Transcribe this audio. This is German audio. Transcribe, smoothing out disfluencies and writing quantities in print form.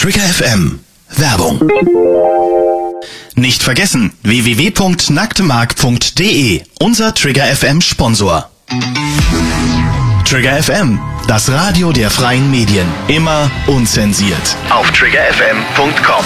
Trigger FM. Werbung. Nicht vergessen, www.nacktemark.de, unser Trigger FM Sponsor. Trigger FM, das Radio der freien Medien. Immer unzensiert. Auf triggerfm.com.